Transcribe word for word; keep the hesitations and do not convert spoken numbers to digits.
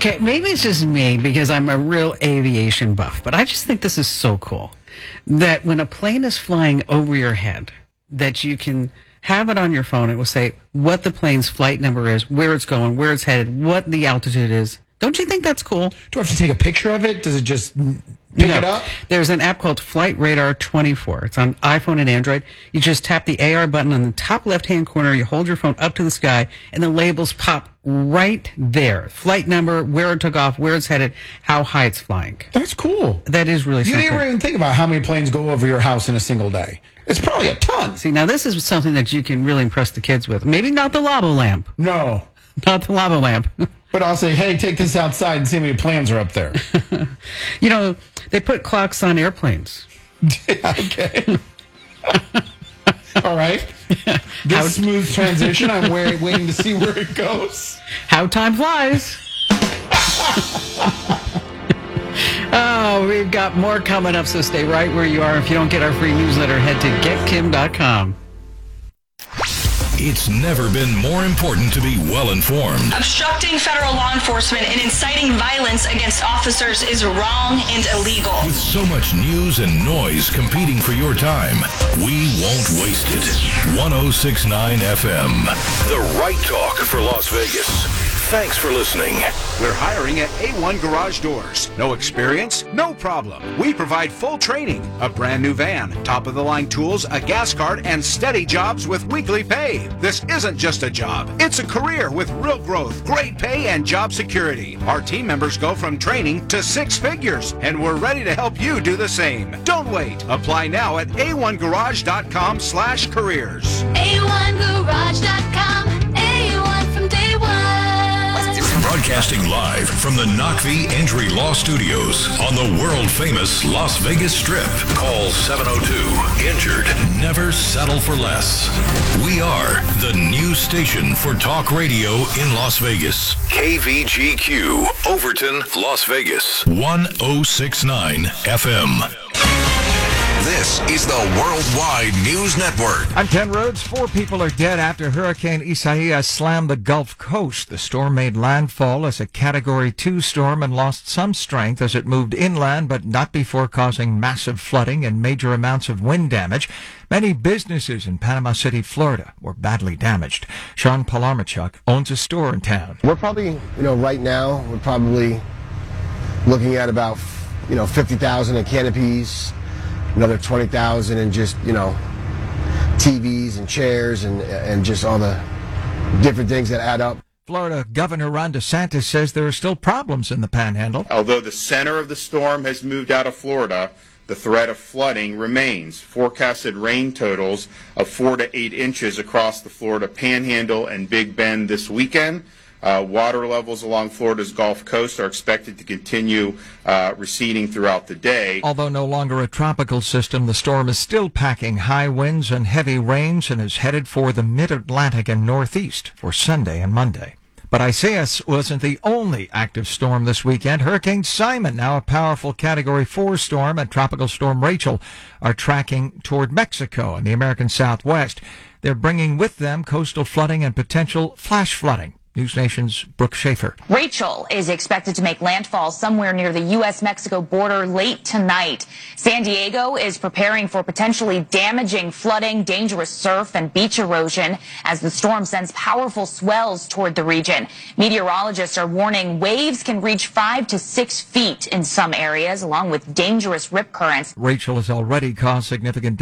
Okay, maybe it's just me because I'm a real aviation buff, but I just think this is so cool that when a plane is flying over your head, that you can have it on your phone. It will say what the plane's flight number is, where it's going, where it's headed, what the altitude is. Don't you think that's cool? Do I have to take a picture of it? Does it just pick no. it up? There's an app called Flight Radar twenty-four. It's on iPhone and Android. You just tap the A R button on the top left-hand corner. You hold your phone up to the sky, and the labels pop right there. Flight number, where it took off, where it's headed, how high it's flying. That's cool. That is really You something. didn't even think about how many planes go over your house in a single day. It's probably a ton. See, now this is something that you can really impress the kids with. Maybe not the lava lamp. No. Not the lava lamp. But I'll say, hey, take this outside and see how many planes are up there. You know, they put clocks on airplanes. Okay. All right. This How, smooth transition, I'm waiting, waiting to see where it goes. How time flies. Oh, we've got more coming up, so stay right where you are. If you don't get our free newsletter, head to get kim dot com. It's never been more important to be well-informed. Obstructing federal law enforcement and inciting violence against officers is wrong and illegal. With so much news and noise competing for your time, we won't waste it. one oh six point nine F M, the right talk for Las Vegas. Thanks for listening. We're hiring at A one Garage Doors. No experience? No problem. We provide full training, a brand new van, top-of-the-line tools, a gas card, and steady jobs with weekly pay. This isn't just a job. It's a career with real growth, great pay, and job security. Our team members go from training to six figures, and we're ready to help you do the same. Don't wait. Apply now at A one garage dot com slash careers. A one garage dot com. A one from day one. Broadcasting live from the Knockvie Injury Law Studios on the world-famous Las Vegas Strip. Call seven oh two, injured. Never settle for less. We are the new station for talk radio in Las Vegas. K V G Q, Overton, Las Vegas. one oh six point nine F M. This is the Worldwide News Network. I'm Ken Rhodes. Four people are dead after Hurricane Isaias slammed the Gulf Coast. The storm made landfall as a Category two storm and lost some strength as it moved inland, but not before causing massive flooding and major amounts of wind damage. Many businesses in Panama City, Florida, were badly damaged. Sean Palarmachuk owns a store in town. We're probably, you know, right now, we're probably looking at about, you know, fifty thousand in canopies, another twenty thousand in just, you know, T Vs and chairs and and just all the different things that add up. Florida Governor Ron DeSantis says there are still problems in the Panhandle. Although the center of the storm has moved out of Florida, the threat of flooding remains. Forecasted rain totals of four to eight inches across the Florida Panhandle and Big Bend this weekend. Uh, water levels along Florida's Gulf Coast are expected to continue uh, receding throughout the day. Although no longer a tropical system, the storm is still packing high winds and heavy rains and is headed for the mid-Atlantic and northeast for Sunday and Monday. But Isaias wasn't the only active storm this weekend. Hurricane Simon, now a powerful Category four storm, and Tropical Storm Rachel are tracking toward Mexico and the American Southwest. They're bringing with them coastal flooding and potential flash flooding. News Nation's Brooke Schaefer. Rachel is expected to make landfall somewhere near the U S Mexico border late tonight. San Diego is preparing for potentially damaging flooding, dangerous surf, and beach erosion as the storm sends powerful swells toward the region. Meteorologists are warning waves can reach five to six feet in some areas, along with dangerous rip currents. Rachel has already caused significant